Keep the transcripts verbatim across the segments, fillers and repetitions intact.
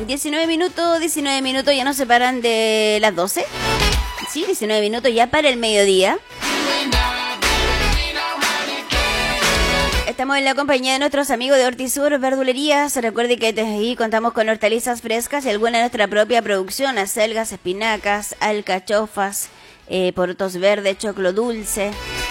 diecinueve minutos, diecinueve minutos, ya nos separan de las doce. Sí, diecinueve minutos ya para el mediodía. Estamos en la compañía de nuestros amigos de Hortisur Verdulerías. Recuerde que desde ahí contamos con hortalizas frescas y alguna de nuestra propia producción: acelgas, espinacas, alcachofas, eh, porotos verdes, choclo dulce,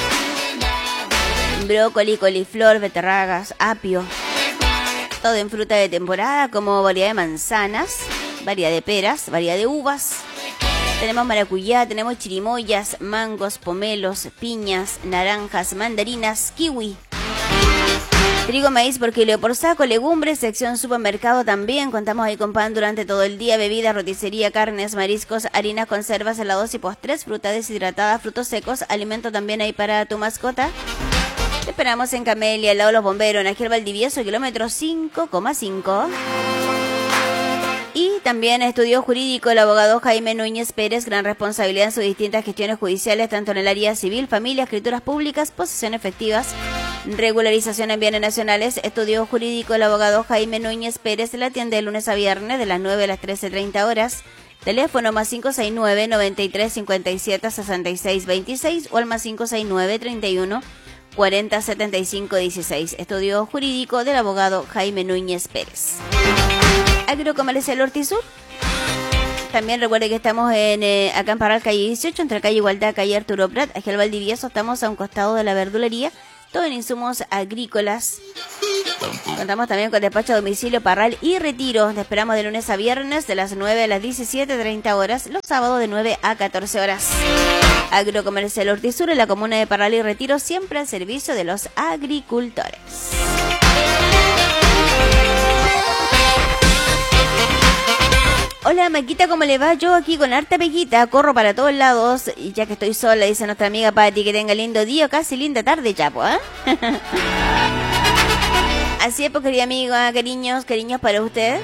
brócoli, coliflor, beterragas, apio. Todo en fruta de temporada, como variedad de manzanas, variedad de peras, variedad de uvas. Tenemos maracuyá, tenemos chirimoyas, mangos, pomelos, piñas, naranjas, mandarinas, kiwi. Trigo, maíz por kilo por saco, legumbres, sección supermercado también. Contamos ahí con pan durante todo el día, bebidas, roticería, carnes, mariscos, harinas, conservas, helados y postres, fruta deshidratada, frutos secos, alimento también ahí para tu mascota. Te esperamos en Camelia, al lado de los bomberos, en Agiel Valdivieso, kilómetro cinco coma cinco. Y también estudió jurídico el abogado Jaime Núñez Pérez, gran responsabilidad en sus distintas gestiones judiciales, tanto en el área civil, familia, escrituras públicas, posesiones efectivas, regularización en bienes nacionales. Estudió jurídico el abogado Jaime Núñez Pérez, la atiende de lunes a viernes de las nueve a las trece treinta horas. Teléfono más cinco seis nueve, noventa y tres, cincuenta y siete, sesenta y seis veintiséis o al más cinco seis nueve, treinta y uno, cuarenta, setenta y cinco dieciséis. Estudio jurídico del abogado Jaime Núñez Pérez. Agrocomercial Hortisur. También recuerde que estamos en eh, acá en Parral, calle dieciocho, entre calle Igualdad, calle Arturo Prat, Agiel Valdivieso. Estamos a un costado de la verdulería, todo en insumos agrícolas. Contamos también con despacho a domicilio, Parral y Retiro. Te esperamos de lunes a viernes de las nueve a las diecisiete treinta horas, los sábados de nueve a catorce horas. Agrocomercial Hortisur en la comuna de Parral y Retiro, siempre al servicio de los agricultores. Hola Maquita, ¿cómo le va? Yo aquí con harta peguita, corro para todos lados, y ya que estoy sola, dice nuestra amiga Patti, que tenga lindo día, casi linda tarde, chapo, ¿eh? Así es, pues, querida amiga, cariños, cariños para usted.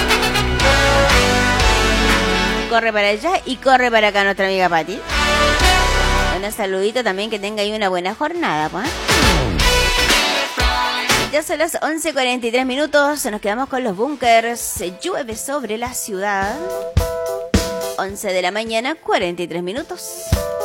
Corre para allá y corre para acá nuestra amiga Patti. Un saludito también, que tenga ahí una buena jornada, pues. Ya son las once cuarenta y tres minutos, nos quedamos con los bunkers. Llueve sobre la ciudad. once de la mañana, cuarenta y tres minutos.